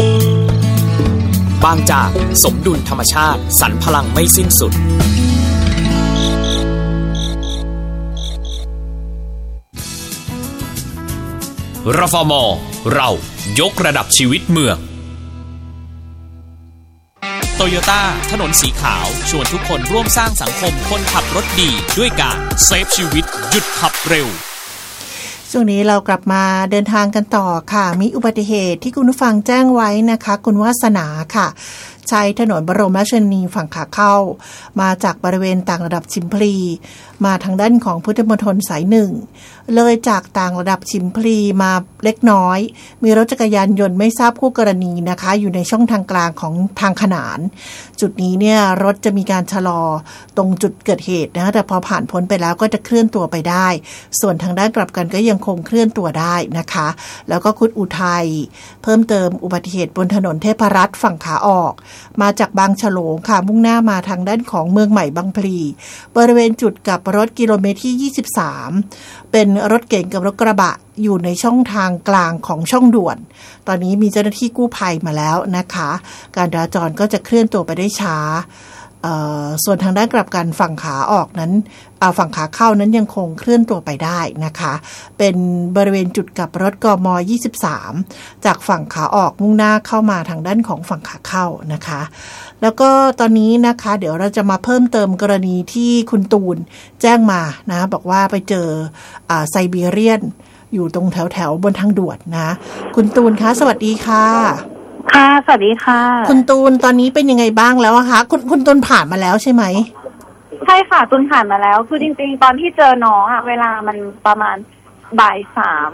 บางจากสมดุลธรรมชาติสรรพลังไม่สิ้นสุดรฟม.เรายกระดับชีวิตเมืองโตโยต้าถนนสีขาวชวนทุกคนร่วมสร้างสังคมคนขับรถดีด้วยการเซฟชีวิตหยุดขับเร็วช่วงนี้เรากลับมาเดินทางกันต่อค่ะมีอุบัติเหตุที่คุณผู้ฟังแจ้งไว้นะคะคุณวาสนาค่ะใช้ถนนบรมราชชนนีฝั่งขาเข้ามาจากบริเวณต่างระดับชิมพลีมาทางด้านของพุทธมณฑลสายหนึ่งเลยจากต่างระดับชิมพลีมาเล็กน้อยมีรถจักรยานยนต์ไม่ทราบคู่กรณีนะคะอยู่ในช่องทางกลางของทางขนานจุดนี้เนี่ยรถจะมีการชะลอตรงจุดเกิดเหตุนะแต่พอผ่านพ้นไปแล้วก็จะเคลื่อนตัวไปได้ส่วนทางด้านกลับกันก็ยังคงเคลื่อนตัวได้นะคะแล้วก็คุณอุทัยเพิ่มเติมอุบัติเหตุบนถนนเทพรัตน์ฝั่งขาออกมาจากบางฉลงค่ะมุ่งหน้ามาทางด้านของเมืองใหม่บางพลีบริเวณจุดกับรถกิโลเมตรที่23เป็นรถเก๋งกับรถกระบะอยู่ในช่องทางกลางของช่องด่วนตอนนี้มีเจ้าหน้าที่กู้ภัยมาแล้วนะคะการจราจรก็จะเคลื่อนตัวไปได้ช้าส่วนทางด้านกลับกันฝั่งขาออกนั้นฝั่งขาเข้านั้นยังคงเคลื่อนตัวไปได้นะคะเป็นบริเวณจุดกับรถกม23จากฝั่งขาออกมุ่งหน้าเข้ามาทางด้านของฝั่งขาเข้านะคะแล้วก็ตอนนี้นะคะเดี๋ยวเราจะมาเพิ่มเติมกรณีที่คุณตูนแจ้งมานะบอกว่าไปเจอไซบีเรียนอยู่ตรงแถวบนทางด่วนนะคุณตูนคะสวัสดีค่ะค่ะสวัสดีค่ะคุณตูนตอนนี้เป็นยังไงบ้างแล้วคะคุณตูนผ่านมาแล้วใช่ไหมใช่ค่ะตูนผ่านมาแล้วคือจริงๆตอนที่เจอน้องเวลามันประมาณบ่าย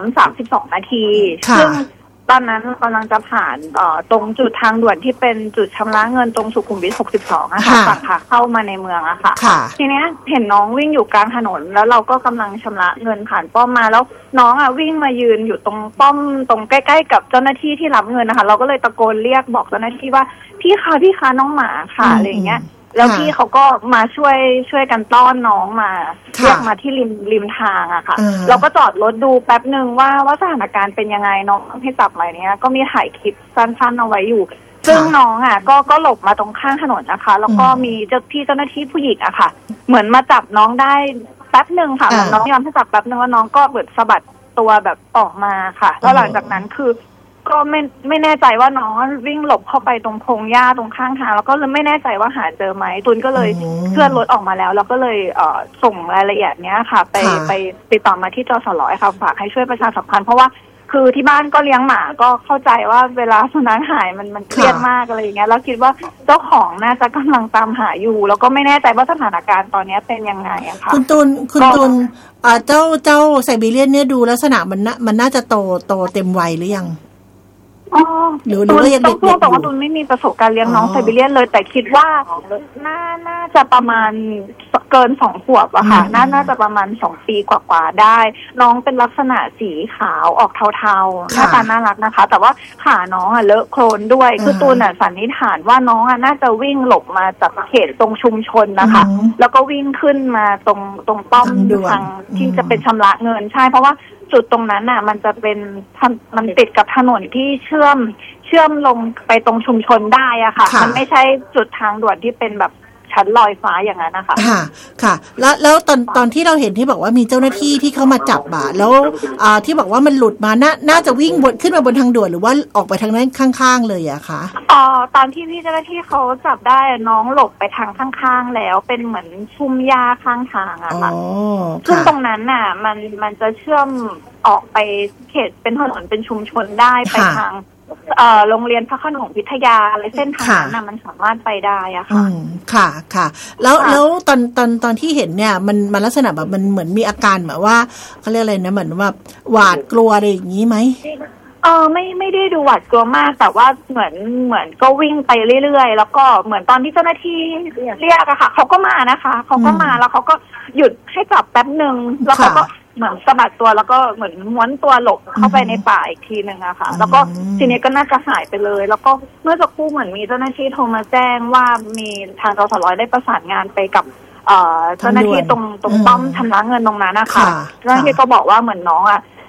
3:32 นาทีซึ่งตอนนั้นกำลังจะผ่านตรงจุดทางด่วนที่เป็นจุดชำระเงินตรงสุขุมวิท62อะค่ะฝั่งขาเข้ามาในเมืองอะค่ะทีนี้เห็นน้องวิ่งอยู่กลางถนนแล้วเราก็กำลังชำระเงินผ่านป้อมมาแล้วน้องวิ่งมายืนอยู่ตรงป้อมตรงใกล้ๆกับเจ้าหน้าที่ที่รับเงินนะคะเราก็เลยตะโกนเรียกบอกเจ้าหน้าที่ว่าพี่คะน้องหมาค่ะอะไรอย่างเงี้ยแล้วพี่เขาก็มาช่วยกันต้อนน้องมาเรียกมาที่ริมทางอะค่ะเราก็จอดรถดูแป๊บนึงว่าสถานการณ์เป็นยังไงน้องให้จับอะไรเนี้ยก็มีถ่ายคลิปสั้นๆเอาไว้อยู่ซึ่งน้องก็หลบมาตรงข้างถนนนะคะแล้วก็มีเจ้าหน้าที่ผู้หญิงอะค่ะเหมือนมาจับน้องได้แป๊บนึงค่ะเหมือนน้องยอมให้จับแป๊บนึงว่าน้องก็เปิดสะบัดตัวแบบออกมาค่ะแล้วหลังจากนั้นคือก็ไม่แน่ใจว่าน้องวิ่งหลบเข้าไปตรงพงหญ้าตรงข้างทางแล้วก็เลยไม่แน่ใจว่าหาเจอไหมตุนก็เลยเคลื่อนรถออกมาแล้วแล้วก็เลยส่งรายละเอียดเนี้ยค่ะไปติดต่อมาที่จสล.ค่ะฝากให้ช่วยประชาสัมพันธ์เพราะว่าคือที่บ้านก็เลี้ยงหมาก็เข้าใจว่าเวลาสุนัขหายมันเครียดมากอะไรอย่างเงี้ยแล้วคิดว่าเจ้าของน่าจะกำลังตามหาอยู่แล้วก็ไม่แน่ใจว่าสถานการณ์ตอนนี้เป็นยังไงอะค่ะคุณตุลเจ้าไซบีเรียนเนี่ยดูลักษณะมันน่าจะโตเต็มวัยหรือยังหรือว่ายังเด็กๆอยู่แต่ว่าตุนไม่มีประสบการณ์เลี้ยงน้องไซบีเรียนเลยแต่คิดว่าน่าจะประมาณเกิน2 ขวบอะค่ะน่าจะประมาณ2 ปีกว่าๆได้น้องเป็นลักษณะสีขาวออกเทาๆหน้าตาน่ารักนะคะแต่ว่าขาน้องเลอะโคลนด้วยคือตุนสันนิษฐานว่าน้องน่าจะวิ่งหลบมาจากเขตตรงชุมชนนะคะแล้วก็วิ่งขึ้นมาตรงป้อมทางที่จะเป็นชำระเงินใช่เพราะว่าจุดตรงนั้นมันจะเป็นมันติดกับถนนที่เชื่อมลงไปตรงชุมชนได้อะค่ะมันไม่ใช่จุดทางด่วนที่เป็นแบบชั้นลอยฟ้าอย่างนั้นนะคะค่ะแล้วตอนที่เราเห็นที่บอกว่ามีเจ้าหน้าที่ที่เข้ามาจับแล้วที่บอกว่ามันหลุดมาน่าจะวิ่งขึ้นมาบนทางด่วนหรือว่าออกไปทางนั้นข้างๆเลยอะคะตอนที่พี่เจ้าหน้าที่เขาจับได้น้องหลบไปทางข้างๆแล้วเป็นเหมือนชุ่มหญ้าข้างทางอะค่ะซึ่งตรงนั้นน่ะมันจะเชื่อมออกไปเขตเป็นถนนเป็นชุมชนได้ไปทางโรงเรียนพระโขนงวิทยาอะไรเส้นทางนั้นมันสามารถไปได้อะค่ะค่ะแล้วตอนที่เห็นเนี่ยมันลักษณะแบบมันเหมือนมีอาการแบบว่าเขาเรียกอะไรนะเหมือนว่าหวาดกลัวอะไรอย่างนี้ไหมไม่ได้ดูหวาดกลัวมากแต่ว่าเหมือนก็วิ่งไปเรื่อยๆแล้วก็เหมือนตอนที่เจ้าหน้าที่เรียกอะค่ะเขาก็มานะคะเขาก็มาแล้วเขาก็หยุดให้จับแป๊บนึงแล้วเขาก็เหมือนสะบัดตัวแล้วก็เหมือนม้วนตัวหลบเข้าไปในป่าอีกทีนึงอะค่ะแล้วก็ทีนี้ก็น่าจะหายไปเลยแล้วก็เมื่อสักครู่เหมือนมีเจ้าหน้าที่โทรมาแจ้งว่ามีทางจสล.ได้ประสานงานไปกับเจ้าหน้าที่ตรงป้อมชำระเงินตรงนั้นนะคะเจ้าหน้าที่ก็บอกว่าเหมือนน้อง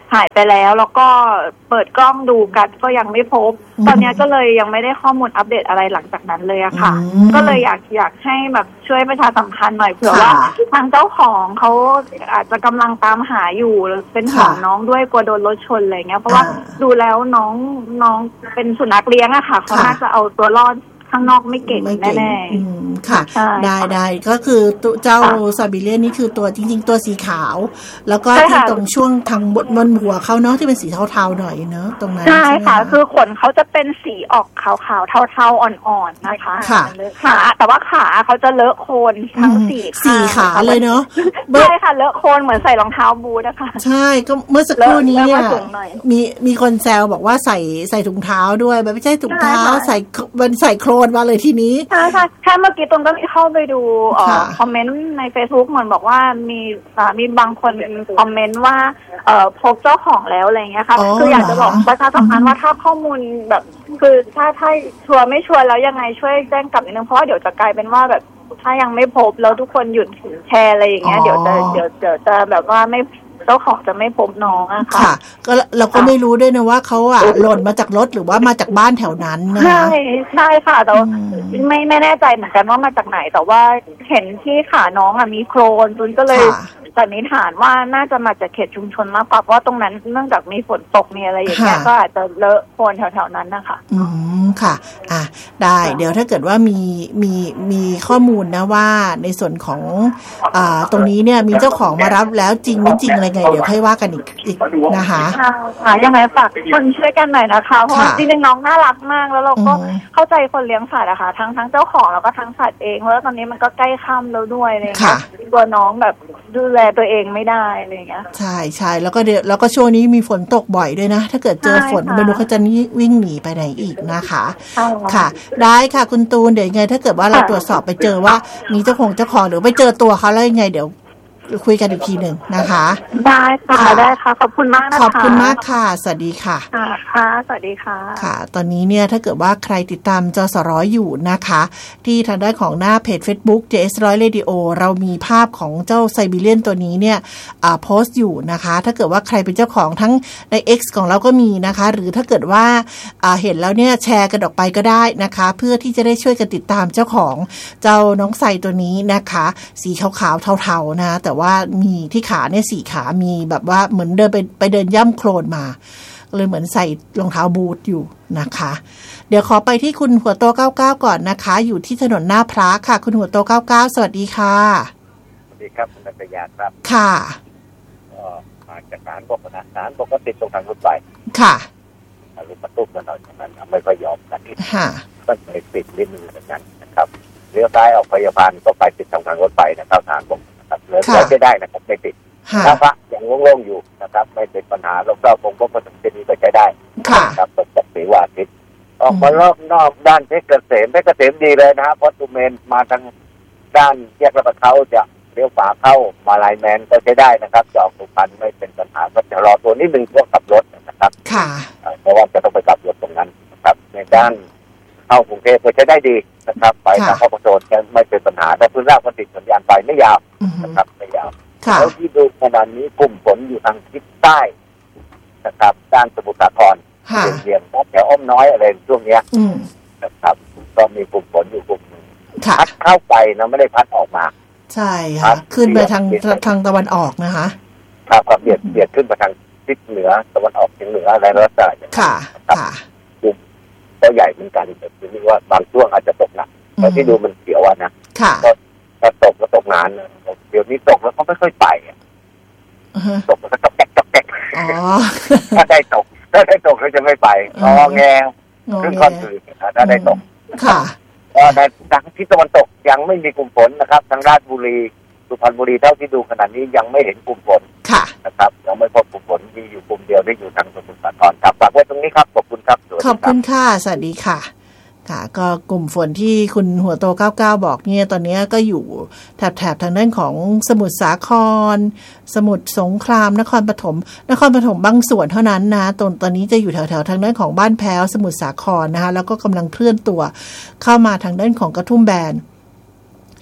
หายไปแล้วก็เปิดกล้องดูกันก็ยังไม่พบตอนนี้ก็เลยยังไม่ได้ข้อมูลอัปเดตอะไรหลังจากนั้นเลยอะค่ะก็เลยอยากให้แบบช่วยประชาสัมพันธ์หน่อยเผื่อว่าทางเจ้าของเขาอาจจะกำลังตามหาอยู่เป็นห่วงน้องด้วยกลัวโดนรถชนอะไรเงี้ยเพราะว่าดูแล้วน้องเป็นสุนัขเลี้ยงอะค่ะเขาน่าจะเอาตัวรอดข้างนอกไม่เก่งแน่ๆค่ะได้ก็คือเจ้าซาบิเลียนนี่คือตัวจริงๆตัวสีขาวแล้วก็ที่ตรงช่วงทางบนหัวเขาเนาะที่เป็นสีเทาๆหน่อยเนาะตรงนั้นใช่ค่ะคือขนเขาจะเป็นสีออกขาวๆเทาๆอ่อนๆนะคะค่ะแต่ว่าขาเขาจะเลอะโคลนทั้ง4 ขาเลยเนาะใช่ค่ะเลอะโคลนเหมือนใส่รองเท้าบูทนะคะใช่ก็เมื่อสักครู่นี้เนี่ยมีคนแซวบอกว่าใส่ถุงเท้าด้วยไม่ใช่ถุงเท้าใส่โคลนมาเลยทีนี้ใช่แค่เมื่อกี้ตรงก็เข้าไปดูคอมเมนต์ใน Facebook เหมือนบอกว่ามีบางคนคอมเมนต์ว่าพบเจ้าของแล้วอะไรเงี้ยค่ะคืออยากจะบอกประชาสัมพันธ์ว่าถ้าข้อมูลแบบคือถ้าชัวร์ไม่ชัวร์แล้วยังไงช่วยแจ้งกลับนิดนึงเพราะว่าเดี๋ยวจะกลายเป็นว่าแบบถ้ายังไม่พบแล้วทุกคนหยุดแชร์อะไรอย่างเงี้ยเดี๋ยวจะแบบว่าไม่เจ้าของจะไม่พบน้องอะค่ะก็เราก็ไม่รู้ด้วยนะว่าเขาหล่นมาจากรถหรือว่ามาจากบ้านแถวนั้นนะคะใช่ค่ะแต่ไม่แน่ใจเหมือนกันว่ามาจากไหนแต่ว่าเห็นที่ขาน้องมีโคลนตุนก็เลยสันนิษฐานว่าน่าจะมาจากเขตชุมชนมากกว่าเพราะว่าตรงนั้นเนื่องจากมีฝนตกมีอะไรอย่างเงี้ยก็อาจจะเลอะโคลนแถวๆนั้นนะคะค่ะได้เดี๋ยวถ้าเกิดว่ามีข้อมูลนะว่าในส่วนของตรงนี้เนี่ยมีเจ้าของมารับแล้วจริงไม่จริงอะไรไงเดี๋ยวค่อยว่ากันอีกนะคะยังไงฝากคนช่วยกันหน่อยนะคะเพราะจริงๆน้องน่ารักมากแล้วเราก็เข้าใจคนเลี้ยงสัตว์นะคะทั้งเจ้าของแล้วก็ทั้งสัตว์เองเพราะตอนนี้มันก็ใกล้ค่ำแล้วด้วยอะไรเงี้ยตัวน้องแบบดูแลตัวเองไม่ได้อะไรเงี้ยใช่แล้วก็ช่วงนี้มีฝนตกบ่อยด้วยนะถ้าเกิดเจอฝนไม่รู้เขาจะวิ่งหนีไปไหนอีกนะคะค่ะได้ค่ะคุณตูนเดี๋ยวยังไงถ้าเกิดว่าเราตรวจสอบไปเจอว่ามีเจ้าของหรือไปเจอตัวเขาแล้วยังไงเดี๋ยวคุยกันอีกทีหนึ่งนะคะได้ค่ะขอบคุณมากนะคะขอบคุณมากค่ะสวัสดีค่ะค่ะสวัสดีค่ะค่ะตอนนี้เนี่ยถ้าเกิดว่าใครติดตามจสร้อยอยู่นะคะที่ทางด้านของหน้าเพจ Facebook JS100 Radio เรามีภาพของเจ้าไซบีเรียนตัวนี้เนี่ยโพสต์อยู่นะคะถ้าเกิดว่าใครเป็นเจ้าของทั้งใน X ของเราก็มีนะคะหรือถ้าเกิดว่าเห็นแล้วเนี่ยแชร์กันออกไปก็ได้นะคะเพื่อที่จะได้ช่วยกันติดตามเจ้าของเจ้าน้องไซตัวนี้นะคะสีขาวๆเทาๆนะแต่ว่ามีที่ขาเนี่ย4ขามีแบบว่าเหมือนเดินไปเดินย่ำโคลนมาเลยเหมือนใส่รองเท้าบูทอยู่นะคะเดี๋ยวขอไปที่คุณหัวโต99ก่อนนะคะอยู่ที่ถนนหน้าพระค่ะคุณหัวโต99สวัสดีค่ะสวัสดีครับคุณนักยาครับค่ะมาจากศาลปกติตรงทางรถไฟค่ะรถบรรทุกกันหน่อยนั้นไม่ค่อยยอมกันค่ะก็เลยปิดนิดนึงเหมือนกันนะครับเลี้ยวซ้ายออกพยาบาลก็ไปติดทางรถไฟนะครับทางบกเลยไม่ได้นะครับไม่ติดถ้าพระยังโล่งๆอยู่นะครับไม่เป็นปัญหาแล้วก็ผมก็ผสมเจดีย์ก็ใช้ได้ครับปกติว่าทิศออกมารอบนอกด้านเพชรเกษมดีเลยนะครับเพราะตูเมนมาทางด้านแยกลาดพร้าวจะเลี้ยวขวาเข้ามาลายแมนก็ใช้ได้นะครับจะออกสุพรรณไม่เป็นปัญหาก็จะรอตัวนิดนึงพวกขับรถนะครับเพราะว่าจะต้องไปกลับรถตรงนั้นนะครับในด้านเข้ากรุงเทพก็ใช้ได้ดีนะครับไปทางข้อประโจนไม่เป็นปัญหาแต่พื้นราบมันติดสัญญาณไฟไม่ยาวนะครับไม่ยาวแล้วที่ดูขนาดนี้กลุ่มฝนอยู่ทางทิศใต้นะครับด้านสมุทรสาครเฉียงแถวอ้อมน้อยอะไรช่วงเนี้ยนะครับก็มีกลุ่มฝนอยู่กลุ่มนึงพัดเข้าไปนะไม่ได้พัดออกมาใช่ค่ะขึ้นไปทางตะวันออกนะคะครับเบียดขึ้นไปทางทิศเหนือตะวันออกเฉียงเหนืออะไรแล้วแต่ค่ะกลุ่มก็ใหญ่เหมือนกันแต่ที่ว่าบางช่วงอาจจะตกหนักแต่ที่ดูมันเขียวนะก็ถ้าตกก็ตกนานเดี๋ยวนี้ตกแล้วก็ไม่ค่อยไปตกแล้วก็ตกแก๊กถ้าได้ตกเขาจะไม่ไปแงขึ้นคอนคืนถ้าได้ตกก็ในทางทิศตะวันตกยังไม่มีกลุ่มฝนนะครับทางราชบุรีสุพรรณบุรีเท่าที่ดูขนาดนี้ยังไม่เห็นกลุ่มฝนนะครับยังไม่พบกลุ่มฝนมีอยู่กลุ่มเดียวได้อยู่ทางสมุทรสาครครับฝากไว้ตรงนี้ครับขอบคุณครับขอบคุณค่ะสวัสดีค่ะค่ะก็กลุ่มฝนที่คุณหัวโต99บอกเนี่ยตอนนี้ก็อยู่แถบทางด้านของสมุทรสาครสมุทรสงครามนครปฐมบางส่วนเท่านั้นนะตอนนี้จะอยู่แถวทางด้านของบ้านแพ้วสมุทรสาครนะคะแล้วก็กำลังเคลื่อนตัวเข้ามาทางด้านของกระทุ่มแบน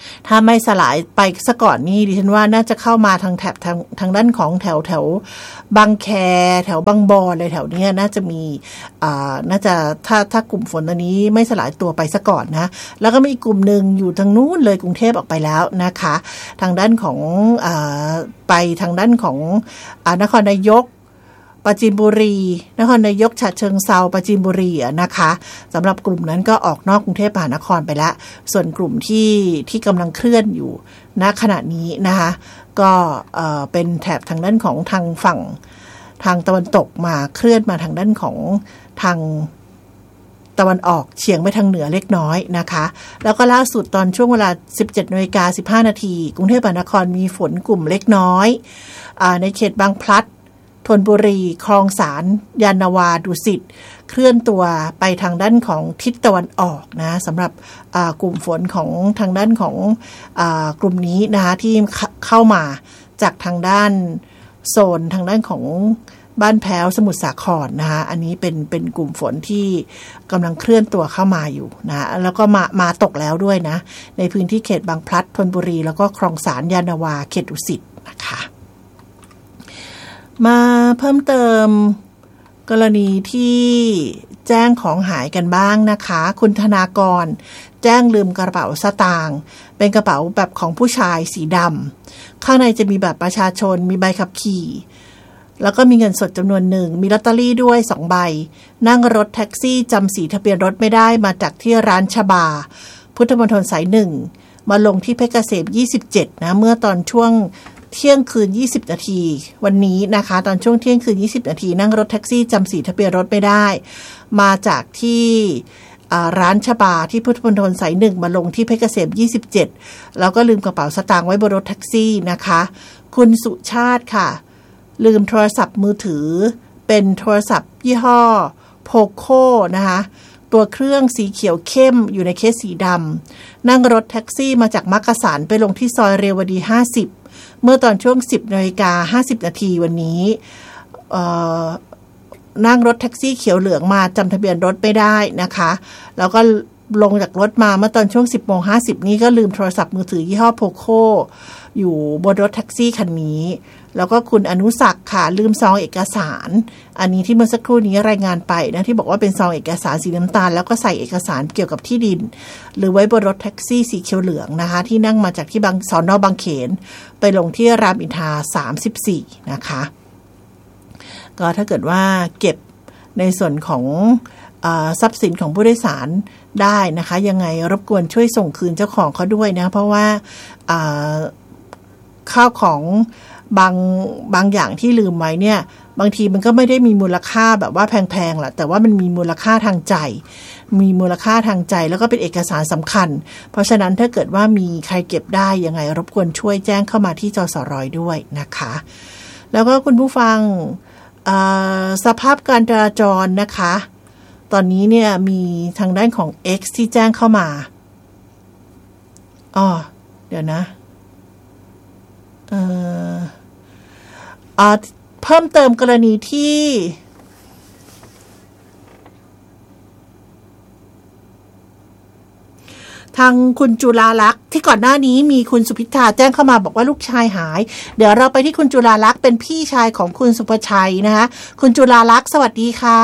ถ้าไม่สลายไปซะก่อนนี่ดิฉันว่าน่าจะเข้ามาทางแถบทางด้านของแถวบางแคแถวบางบอนอะไรแถวนี้น่าจะมีน่าจะถ้ากลุ่มฝนตัวนี้ไม่สลายตัวไปซะก่อนนะแล้วก็มีอีกกลุ่มหนึ่งอยู่ทางนู้นเลยกรุงเทพออกไปแล้วนะคะทางด้านของไปทางด้านของนครนายกปราจีนบุรีนครนายกฉะเชิงเทราปราจีนบุรีนะคะสำหรับกลุ่มนั้นก็ออกนอกกรุงเทพมหานครไปแล้วส่วนกลุ่มที่กำลังเคลื่อนอยู่ณขณะนี้นะคะก็เป็นแถบทางด้านของทางฝั่งทางตะวันตกมาเคลื่อนมาทางด้านของทางตะวันออกเฉียงไปทางเหนือเล็กน้อยนะคะแล้วก็ล่าสุดตอนช่วงเวลา 17:15 น.กรุงเทพมหานครมีฝนกลุ่มเล็กน้อยในเขตบางพลัดธนบุรีคลองสารยานนาวาดุสิตเคลื่อนตัวไปทางด้านของทิศตะวันออกนะสำหรับกลุ่มฝนของทางด้านของกลุ่มนี้นะคะที่เข้ามาจากทางด้านโซนทางด้านของบ้านแพ้วสมุทรสาครนะคะอันนี้เป็นกลุ่มฝนที่กำลังเคลื่อนตัวเข้ามาอยู่นะแล้วก็มาตกแล้วด้วยนะในพื้นที่เขตบางพลัดธนบุรีแล้วก็คลองสารยานนาวาเขตดุสิตนะคะมาเพิ่มเติมกรณีที่แจ้งของหายกันบ้างนะคะคุณธนากรแจ้งลืมกระเป๋าสตางค์เป็นกระเป๋าแบบของผู้ชายสีดำข้างในจะมีบัตรประชาชนมีใบขับขี่แล้วก็มีเงินสดจำนวนหนึ่งมีลอตเตอรี่ด้วย2ใบนั่งรถแท็กซี่จำสีทะเบียนรถไม่ได้มาจากที่ร้านชบาพุทธมณฑลสาย1มาลงที่เพชรเกษม27นะเมื่อตอนช่วงเที่ยงคืน20นาทีวันนี้นะคะตอนช่วงเที่ยงคืน20นาทีนั่งรถแท็กซี่จำสีทะเบียนรถไม่ได้มาจากที่ร้านชบาที่พุทธมณฑลสาย1มาลงที่เพชรเกษม27แล้วก็ลืมกระเป๋าสตางค์ไว้บนรถแท็กซี่นะคะคุณสุชาติค่ะลืมโทรศัพท์มือถือเป็นโทรศัพท์ยี่ห้อโพโคนะคะตัวเครื่องสีเขียวเข้มอยู่ในเคสสีดำนั่งรถแท็กซี่มาจากมักกะสันไปลงที่ซอยเรวดี50เมื่อตอนช่วง 10:50 น.วันนี้นั่งรถแท็กซี่เขียวเหลืองมาจำทะเบียนรถไม่ได้นะคะแล้วก็ลงจากรถมาเมื่อตอนช่วง 10:50 นี้ก็ลืมโทรศัพท์มือถือยี่ห้อโพโคอยู่บนรถแท็กซี่คันนี้แล้วก็คุณอนุศักดิ์ค่ะลืมซองเอกสารอันนี้ที่เมื่อสักครู่นี้รายงานไปนะที่บอกว่าเป็นซองเอกสารสีน้ำตาลแล้วก็ใส่เอกสารเกี่ยวกับที่ดินหรือไว้บนรถแท็กซี่สีเขียวเหลืองนะคะที่นั่งมาจากที่สน.บางเขนไปลงที่รามอินทรา34นะคะก็ถ้าเกิดว่าเก็บในส่วนของทรัพย์สินของผู้โดยสารได้นะคะยังไงรบกวนช่วยส่งคืนเจ้าของเขาด้วยนะเพราะว่าข้าวของบางอย่างที่ลืมไว้เนี่ยบางทีมันก็ไม่ได้มีมูลค่าแบบว่าแพงๆแหละแต่ว่ามันมีมูลค่าทางใจมีมูลค่าทางใจแล้วก็เป็นเอกสารสำคัญเพราะฉะนั้นถ้าเกิดว่ามีใครเก็บได้ยังไงรบกวนช่วยแจ้งเข้ามาที่จสร.ด้วยนะคะแล้วก็คุณผู้ฟังสภาพการจราจรนะคะตอนนี้เนี่ยมีทางด้านของ X ที่แจ้งเข้ามาเดี๋ยวนะเพิ่มเติมกรณีที่ทางคุณจุฬาลักษณ์ที่ก่อนหน้านี้มีคุณสุพิธาแจ้งเข้ามาบอกว่าลูกชายหายเดี๋ยวเราไปที่คุณจุฬาลักษณ์เป็นพี่ชายของคุณสุภชัยนะคะคุณจุฬาลักษณ์สวัสดีค่ะ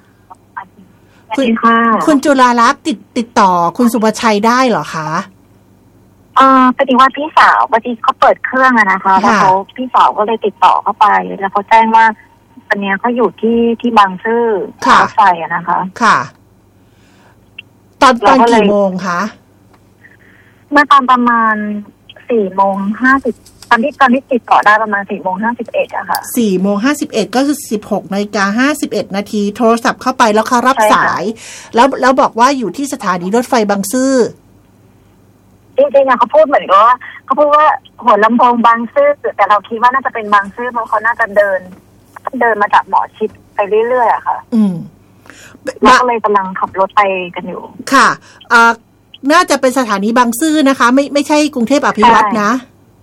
คุณจุฬาลักษณ์ติดต่อคุณสุภชัยได้เหรอคะปฏิว่าพี่สาวปฏิเขาเปิดเครื่องนะคะแล้วเขาพี่สาวก็เลยติดต่อเข้าไปแล้วเขาแจ้งว่าตอนนี้เขาอยู่ที่บางซื่อรถไฟนะคะค่ะตอนกี่โมงคะเมื่อตอนประมาณ 4:50 ตอนที่ติดต่อได้ประมาณ 4:51 อะค่ะ 4:51 ก็คือ 16:51 นาทีโทรศัพท์เข้าไปแล้วเขารับสายแล้วบอกว่าอยู่ที่สถานีรถไฟบางซื่อจริงๆเขาพูดเหมือนกับว่าเขาพูดว่าหัวลำโพงบางซื่อแต่เราคิดว่าน่าจะเป็นบางซื่อเพราะเขาน่าจะเดินมาจากหมอชิดไปเรื่อยๆอะค่ะเราก็เลยกำลังขับรถไปกันอยู่ค่ะน่าจะเป็นสถานีบางซื่อนะคะไม่ใช่กรุงเทพอภิวัตนะ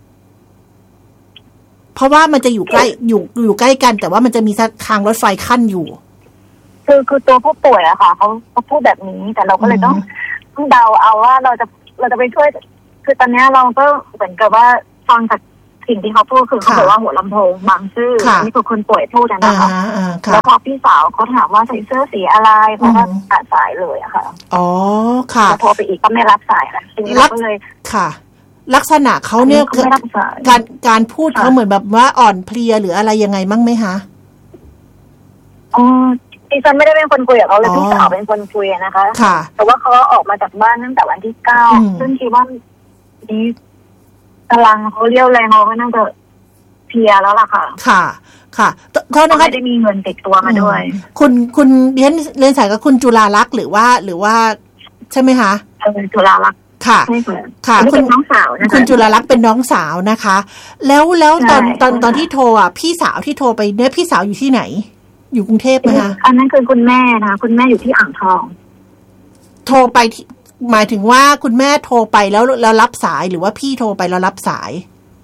เพราะว่ามันจะอยู่ใกล้อยู่ใกล้กันแต่ว่ามันจะมีทางรถไฟขั้นอยู่คือตัวผู้ป่วยอะค่ะเขาพูดแบบนี้แต่เราก็เลยต้องเดาเอาว่าเราจะไปช่วยคือตอนนี้เราก็เหมือนกับว่าฟังจากสิ่งที่เขาพูดคือเขาบอกว่าหัวลำโพงบางซื่อนี่คือคนป่วยพูดนะคะแล้วพอพี่สาวเขาถามว่าใส่เสื้อสีอะไรเขาก็ตัดสายเลยอะค่ะอ๋อค่ะพอไปอีกก็ไม่รับสายแล้วทีนี้เราก็เลยค่ะลักษณะเขาเนี่ยการพูดเขาเหมือนแบบว่าอ่อนเพลียหรืออะไรยังไงมั้งไหมคะอ๋อดิฉันไม่ได้เป็นคนคุยกับเขาเลยพี่สาวเป็นคนคุยนะคะค่ะแต่ว่าเขาออกมาจากบ้านตั้งแต่วันที่9ซึ่งคิดว่านี้พลังเขาเรี่ยวแรงเขาก็น่าจะเพลียแล้วล่ะค่ะค่ะค่ะเท่านั้นไม่ได้มีเงินติดตัวมาด้วยคุณเรียนสายกับคุณจุฬาลักษณ์หรือว่าใช่ไหมคะจุฬาลักษณ์ค่ะค่ะคุณน้องสาวนะคะคุณจุฬาลักษณ์เป็นน้องสาวนะคะแล้วตอนที่โทรอ่ะพี่สาวที่โทรไปเนี่ยพี่สาวอยู่ที่ไหนอยู่กรุงเทพไหมคะอันนั้นคือคุณแม่นะคะคุณแม่อยู่ที่อ่างทองโทรไปหมายถึงว่าคุณแม่โทรไปแล้วรับสายหรือว่าพี่โทรไปแล้วรับสาย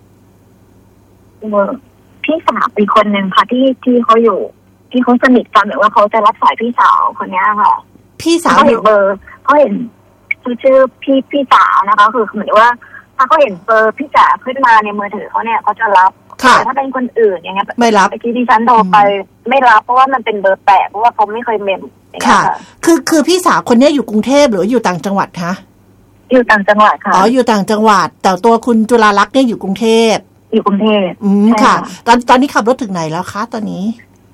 พี่สาวเป็นคนหนึ่งค่ะที่เขาอยู่ที่เขาสนิทกันหรือว่าเขาจะรับสายพี่สาวคนนี้ค่ะพี่สาวเขาเห็นเบอร์เขาเห็นชื่อพี่สาวนะคะคือเหมือนว่าถ้าเขาเห็นเบอร์พี่จ๋าขึ้นมาในมือถือเขาเนี่ยเขาจะรับแต่ถ้าเป็นคนอื่นอย่างเงี้ยไม่รับที่ดิฉันโทรไปไม่รับเพราะว่ามันเป็นเบอร์แปลกเพราะว่าเขาไม่เคยเมมค่ะคือพี่สาวคนนี้อยู่กรุงเทพหรืออยู่ต่างจังหวัดคะอยู่ต่างจังหวัดค่ะอ๋ออยู่ต่างจังหวัดแต่ตัวคุณจุฬาลักษณ์เนี่ยอยู่กรุงเทพค่ะตอนนี้ขับรถถึงไหนแล้วคะตอนนี้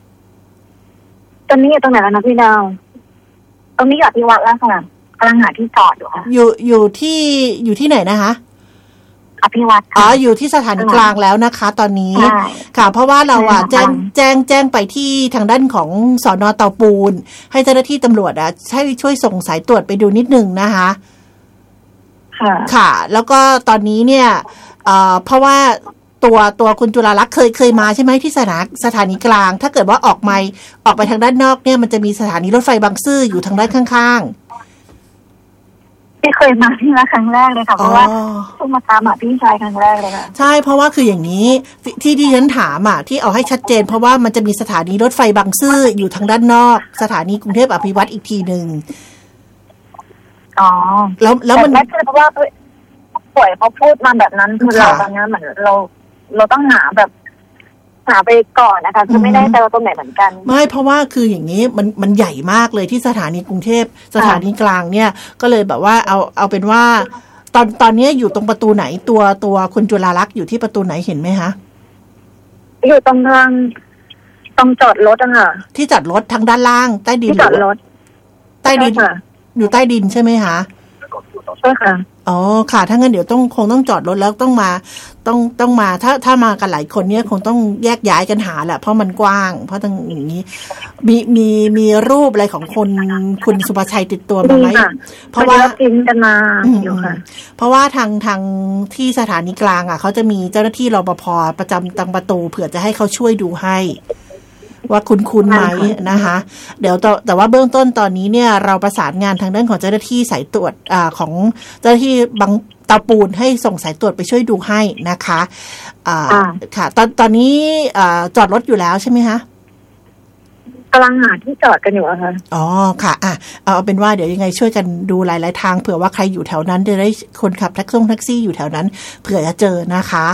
อยู่ตรงไหนแล้วนะพี่ดาวตรงนี้อยู่ที่วัดล่าสุดกำลังหาที่จอดอยู่ค่ะอยู่ที่ไหนนะคะอภิวัตอ๋ออยู่ที่สถานีกลางแล้วนะคะตอนนี้ค่ะเพราะว่าเราแจ้งไปที่ทางด้านของสน.เตาปูนให้เจ้าหน้าที่ตำรวจให้ช่วยส่งสายตรวจไปดูนิดนึงนะคะค่ะแล้วก็ตอนนี้เนี่ยเพราะว่าตัวคุณจุฬาลักษณ์เคยมาใช่ไหมที่สถานีกลางถ้าเกิดว่าออกไปทางด้านนอกเนี่ยมันจะมีสถานีรถไฟบางซื่ออยู่ทางด้านข้างๆไม่เคยมาที่ละครั้งแรกเลยค่ะเพราะว่าเพิ่งมาตามหาพี่ชายครั้งแรกเลยค่ะใช่เพราะว่าคืออย่างนี้ที่ฉันถามที่เอาให้ชัดเจนเพราะว่ามันจะมีสถานีรถไฟบางซื่ออยู่ทางด้านนอกสถานีกรุงเทพอภิวัตรอีกทีนึงอ๋อแล้วมันไม่ใช่เพราะว่าป่วยเขาพูดมาแบบนั้นคือเราตอนนี้เหมือนเราต้องหาไปก่อนนะคะคือไม่ได้แต่ว่าตรงไหนเหมือนกันไม่เพราะว่าคืออย่างนี้มันใหญ่มากเลยที่สถานีกรุงเทพสถานีกลางเนี่ยก็เลยแบบว่าเอาเป็นว่าตอนนี้อยู่ตรงประตูไหนตัวคุณจุฬาลักษณ์อยู่ที่ประตูไหนเห็นไหมคะอยู่ตรงทางตรงจอดรถค่ะที่จอดรถทางด้านล่างใต้ดินที่จอดรถใต้ดินอยู่ใต้ดินใช่ไหมคะใช่ค่ะอ๋อค่ะถ้างั้นเดี๋ยวคงต้องจอดรถแล้วต้องมาถ้ามากันหลายคนเนี่ยคงต้องแยกย้ายกันหาแหละเพราะมันกว้างเพราะต้องอย่างนี้มีรูปอะไรของคุณสุภชัยติดตัวมาไหมเพราะว่าพิมพ์กันมาอยู่ค่ะเพราะว่าทางที่สถานีกลางเขาจะมีเจ้าหน้าที่รปภประจำตังประตูเผื่อจะให้เขาช่วยดูให้ว่าคุ้นไหมนะคะเดี๋ยวแต่ว่าเบื้องต้นตอนนี้เนี่ยเราประสานงานทางด้านของเจ้าหน้าที่สายตรวจของเจ้าหน้าที่บางเตาปูนให้ส่งสายตรวจไปช่วยดูให้นะคะค่ะตอนนี้จอดรถอยู่แล้วใช่ไหมคะกำลังหาที่จอดกันอยู่ค่ะอ๋อค่ะเอาเป็นว่าเดี๋ยวยังไงช่วยกันดูหลายๆทางเผื่อว่าใครอยู่แถวนั้นจะได้คนขับแท็กซี่อยู่แถวนั้นเผื่อจะเจอนะคะ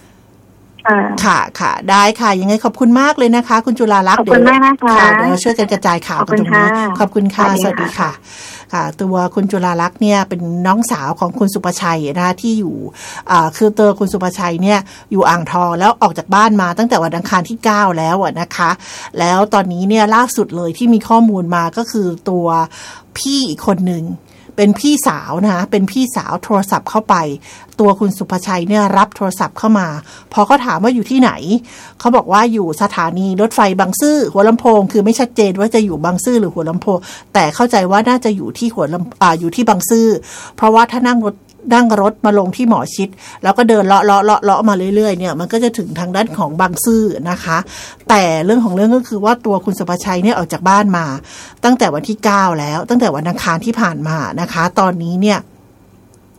ค่ะได้ค่ะยังไงขอบคุณมากเลยนะคะคุณจุฬาลักษณ์ขอบคุณมากนะคะเดี๋ยวช่วยกันกระจายข่าวกันตรงนี้ขอบคุณค่ะสวัสดีค่ะตัวคุณจุฬาลักษณ์เนี่ยเป็นน้องสาวของคุณสุภชัยนะคะที่อยู่คือตัวคุณสุภชัยเนี่ยอยู่อ่างทองแล้วออกจากบ้านมาตั้งแต่วันอังคารที่9แล้วนะคะแล้วตอนนี้เนี่ยล่าสุดเลยที่มีข้อมูลมาก็คือตัวพี่อีกคนนึงเป็นพี่สาวนะคะเป็นพี่สาวโทรศัพท์เข้าไปตัวคุณสุภชัยเนี่ยรับโทรศัพท์เข้ามาพอเขาถามว่าอยู่ที่ไหนเขาบอกว่าอยู่สถานีรถไฟบางซื่อหัวลำโพงคือไม่ชัดเจนว่าจะอยู่บางซื่อหรือหัวลำโพงแต่เข้าใจว่าน่าจะอยู่ที่อยู่ที่บางซื่อเพราะว่าถ้านั่งรถมาลงที่หมอชิดแล้วก็เดินเลาะมาเรื่อยๆเนี่ยมันก็จะถึงทางด้านของบางซื่อนะคะแต่เรื่องของเรื่องก็คือว่าตัวคุณสุภชัยเนี่ยออกจากบ้านมาตั้งแต่วันที่9แล้วตั้งแต่วันอังคารที่ผ่านมานะคะตอนนี้เนี่ย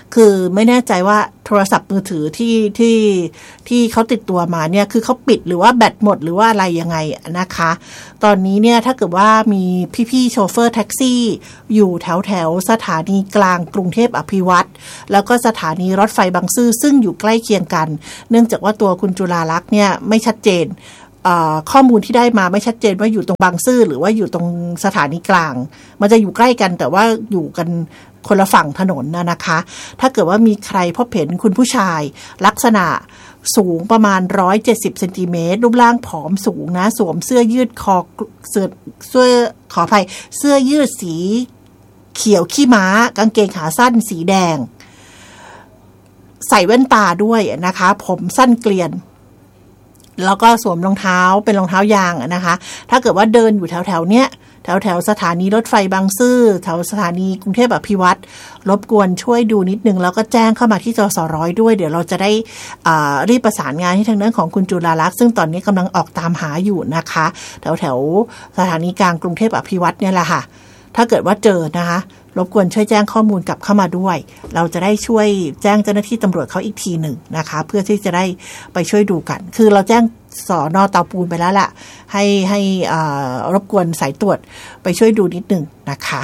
คือไม่แน่ใจว่าโทรศัพท์มือถือที่เขาติดตัวมาเนี่ยคือเขาปิดหรือว่าแบตหมดหรือว่าอะไรยังไงนะคะตอนนี้เนี่ยถ้าเกิดว่ามีพี่ๆโชเฟอร์แท็กซี่อยู่แถวสถานีกลางกรุงเทพอภิวัตรแล้วก็สถานีรถไฟบางซื่อซึ่งอยู่ใกล้เคียงกันเนื่องจากว่าตัวคุณจุฬาลักษณ์เนี่ยไม่ชัดเจนข้อมูลที่ได้มาไม่ชัดเจนว่าอยู่ตรงบางซื่อหรือว่าอยู่ตรงสถานีกลางมันจะอยู่ใกล้กันแต่ว่าอยู่กันคนละฝั่งถนนนะคะถ้าเกิดว่ามีใครพบเห็นคุณผู้ชายลักษณะสูงประมาณ170เซนติเมตรรูปร่างผอมสูงนะสวมเสื้อยืดขออภัยเสื้อยืดสีเขียวขี้ม้ากางเกงขาสั้นสีแดงใส่แว่นตาด้วยนะคะผมสั้นเกลียนแล้วก็สวมรองเท้าเป็นรองเท้ายางนะคะถ้าเกิดว่าเดินอยู่แถวๆเนี้ยแถวสถานีรถไฟบางซื่อแถวสถานีกรุงเทพอภิวัตรรบกวนช่วยดูนิดนึงแล้วก็แจ้งเข้ามาที่จสร้อยด้วยเดี๋ยวเราจะได้รีบประสานงานให้ทางด้านของคุณจุฬาลักษณ์ซึ่งตอนนี้กำลังออกตามหาอยู่นะคะแถวสถานีกลางกรุงเทพอภิวัตรเนี่ยแหละค่ะถ้าเกิดว่าเจอนะคะรบกวนช่วยแจ้งข้อมูลกลับเข้ามาด้วยเราจะได้ช่วยแจ้งเจ้าหน้าที่ตำรวจเขาอีกทีหนึ่งนะคะเพื่อที่จะได้ไปช่วยดูกันคือเราแจ้งสน.เตาปูนไปแล้วล่ะให้รบกวนสายตรวจไปช่วยดูนิดหนึ่งนะคะ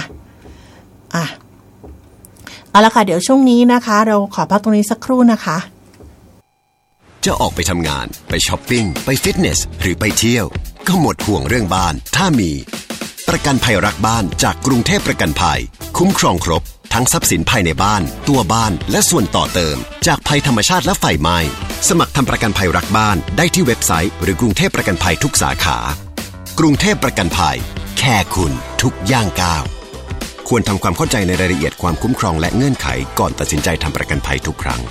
เอาละค่ะเดี๋ยวช่วงนี้นะคะเราขอพักตรงนี้สักครู่นะคะจะออกไปทำงานไปช้อปปิ้งไปฟิตเนสหรือไปเที่ยวก็หมดห่วงเรื่องบ้านถ้ามีประกันภัยรักบ้านจากกรุงเทพประกันภัยคุ้มครองครบทั้งทรัพย์สินภายในบ้านตัวบ้านและส่วนต่อเติมจากภัยธรรมชาติและไฟไหม้สมัครทำประกันภัยรักบ้านได้ที่เว็บไซต์หรือกรุงเทพประกันภัยทุกสาขากรุงเทพประกันภัยแค่คุณทุกย่างก้าวควรทำความเข้าใจในรายละเอียดความคุ้มครองและเงื่อนไขก่อนตัดสินใจทำประกันภัยทุกครั้ง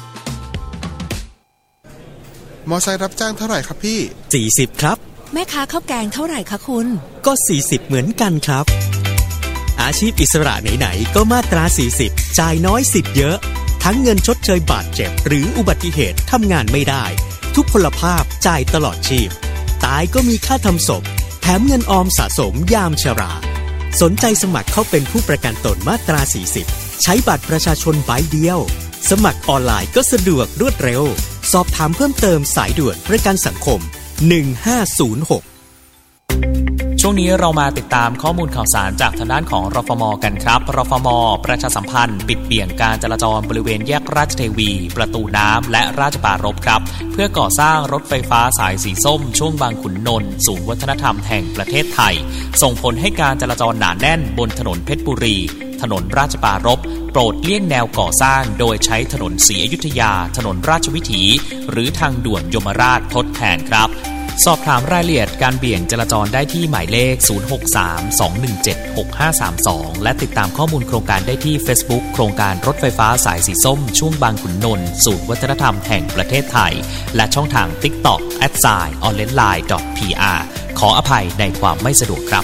มอไซค์รับจ้างเท่าไหร่ครับพี่ 40ครับแม่ค้าข้าวแกงเท่าไหร่คะคุณก็40เหมือนกันครับอาชีพอิสระไหนๆก็มาตรา40จ่ายน้อยสิทธิ์เยอะทั้งเงินชดเชยบาดเจ็บหรืออุบัติเหตุทำงานไม่ได้ทุพพลภาพจ่ายตลอดชีพตายก็มีค่าทำศพแถมเงินออมสะสมยามชราสนใจสมัครเข้าเป็นผู้ประกันตนมาตรา40ใช้บัตรประชาชนใบเดียวสมัครออนไลน์ก็สะดวกรวดเร็วสอบถามเพิ่มเติมสายด่วนประกันสังคม1506 ช่วงนี้เรามาติดตามข้อมูลข่าวสารจากทางด้านของรฟม.กันครับรฟม.ประชาสัมพันธ์ปิดเบี่ยงการจราจรบริเวณแยกราชเทวีประตูน้ำและราชปรารภครับเพื่อก่อสร้างรถไฟฟ้าสายสีส้มช่วงบางขุนนนท์ศูนย์วัฒนธรรมแห่งประเทศไทยส่งผลให้การจราจรหนาแน่นบนถนนเพชรบุรีถนนราชปรารภโปรดเลี่ยงแนวก่อสร้างโดยใช้ถนนศรีอยุธยาถนนราชวิถีหรือทางด่วนยมราชทดแทนครับสอบถามรายละเอียดการเบี่ยงจราจรได้ที่หมายเลข 063-217-6532 และติดตามข้อมูลโครงการได้ที่ Facebook โครงการรถไฟฟ้าสายสีส้มช่วงบางขุนนนท์ศูนย์วัฒนธรรมแห่งประเทศไทยและช่องทาง TikTok @onlinelive.pr ขออภัยในความไม่สะดวกครับ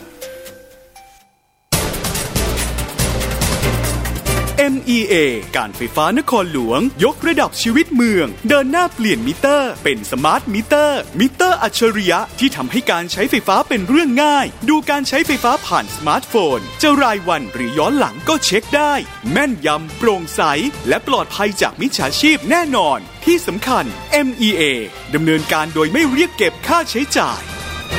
MEA การไฟฟ้านครหลวงยกระดับชีวิตเมืองเดินหน้าเปลี่ยนมิเตอร์เป็นสมาร์ทมิเตอร์อัจฉริยะที่ทำให้การใช้ไฟฟ้าเป็นเรื่องง่ายดูการใช้ไฟฟ้าผ่านสมาร์ทโฟนจะรายวันหรือย้อนหลังก็เช็คได้แม่นยำโปร่งใสและปลอดภัยจากมิจฉาชีพแน่นอนที่สำคัญ MEA ดำเนินการโดยไม่เรียกเก็บค่าใช้จ่าย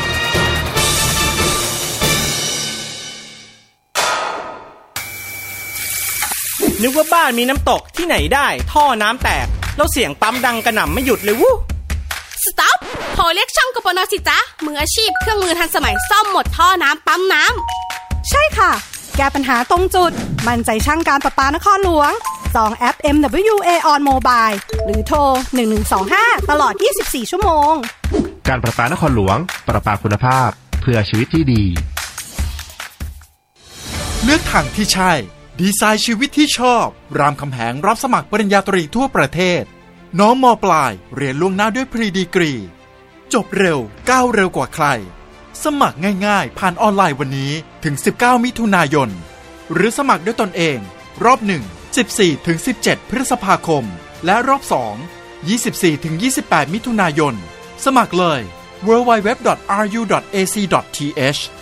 นึกว่าบ้านมีน้ำตกที่ไหนได้ท่อน้ำแตกแล้วเสียงปั๊มดังกระหน่ำไม่หยุดเลยวู้ Stop โทรเรียกช่างกปน.สิจ๊ะมืออาชีพเครื่องมือทันสมัยซ่อมหมดท่อน้ำปั๊มน้ำใช่ค่ะแก้ปัญหาตรงจุดมั่นใจช่างการประปานครหลวง2 แอป MWA on Mobile หรือโทร1125ตลอด24ชั่วโมงการประปานครหลวงประปาคุณภาพเพื่อชีวิตที่ดีเลือกทางที่ใช่ดีไซน์ชีวิตที่ชอบรามคำแหงรับสมัครปริญญาตรีทั่วประเทศน้องม.ปลายเรียนล่วงหน้าด้วยพรีดีกรีจบเร็วก้าวเร็วกว่าใครสมัครง่ายๆผ่านออนไลน์วันนี้ถึง19มิถุนายนหรือสมัครด้วยตนเองรอบ1 14-17 พฤษภาคมและรอบ2 24-28 มิถุนายนสมัครเลย www.ru.ac.th